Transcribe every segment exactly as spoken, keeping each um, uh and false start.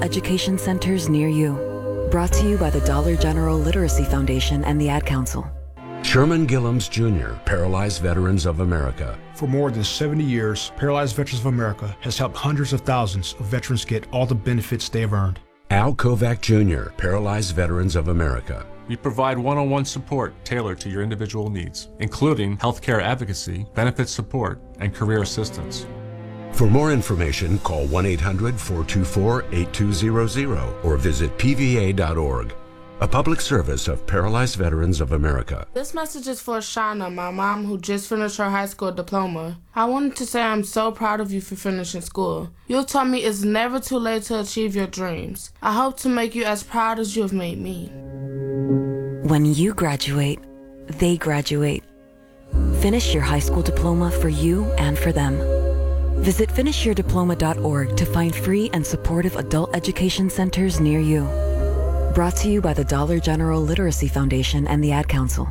adult education centers near you. Brought to you by the Dollar General Literacy Foundation and the Ad Council. Sherman Gillums Junior, Paralyzed Veterans of America. For more than seventy years, Paralyzed Veterans of America has helped hundreds of thousands of veterans get all the benefits they have earned. Al Kovac Junior, Paralyzed Veterans of America. We provide one-on-one support tailored to your individual needs, including healthcare advocacy, benefits support, and career assistance. For more information, call one eight hundred, four two four, eight two zero zero or visit P V A dot org. A public service of Paralyzed Veterans of America. This message is for Shauna, my mom, who just finished her high school diploma. I wanted to say I'm so proud of you for finishing school. You taught me it's never too late to achieve your dreams. I hope to make you as proud as you have made me. When you graduate, they graduate. Finish your high school diploma for you and for them. Visit finish your diploma dot org to find free and supportive adult education centers near you. Brought to you by the Dollar General Literacy Foundation and the Ad Council.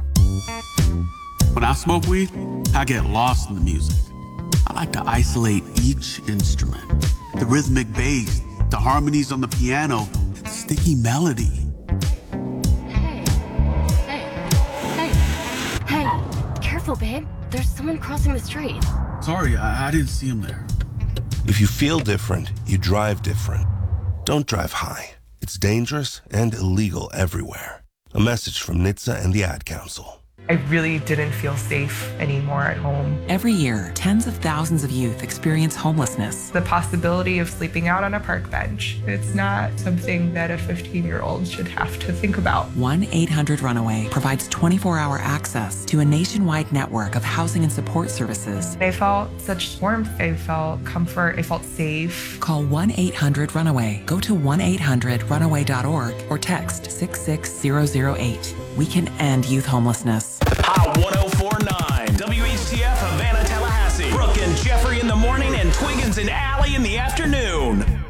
When I smoke weed, I get lost in the music. I like to isolate each instrument. The rhythmic bass, the harmonies on the piano, the sticky melody. Hey, hey, hey, hey, careful, babe. There's someone crossing the street. Sorry, I, I didn't see him there. If you feel different, you drive different. Don't drive high. It's dangerous and illegal everywhere. A message from N H T S A and the Ad Council. I really didn't feel safe anymore at home. Every year, tens of thousands of youth experience homelessness. The possibility of sleeping out on a park bench, it's not something that a fifteen-year-old should have to think about. one eight hundred runaway provides twenty-four hour access to a nationwide network of housing and support services. I felt such warmth, I felt comfort, I felt safe. Call one eight hundred runaway. Go to one eight hundred runaway dot org or text six six zero zero eight. We can end youth homelessness. Hot one oh four point nine, W H T F Havana, Tallahassee. Brooke and Jeffrey in the morning and Twiggins and Allie in the afternoon.